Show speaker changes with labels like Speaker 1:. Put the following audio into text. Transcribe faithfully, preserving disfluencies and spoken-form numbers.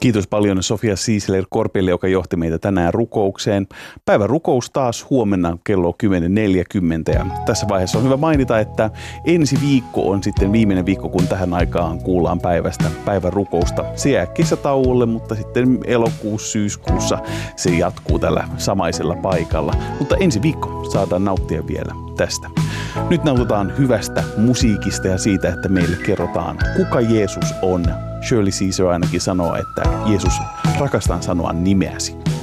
Speaker 1: Kiitos paljon Sofia Siisler-Korpille, joka johti meitä tänään rukoukseen. Päivän rukous taas huomenna kello kymmenen neljäkymmentä. Ja tässä vaiheessa on hyvä mainita, että ensi viikko on sitten viimeinen viikko, kun tähän aikaan kuullaan päivästä päivän rukousta. Se jää kesätauolle, mutta sitten elokuussa, syyskuussa se jatkuu tällä samaisella paikalla. Mutta ensi viikko saadaan nauttia vielä tästä. Nyt nautitaan hyvästä musiikista ja siitä, että meille kerrotaan, kuka Jeesus on. Shirley Caesar ainakin sanoo, että Jeesus, rakastan sanoa nimeäsi.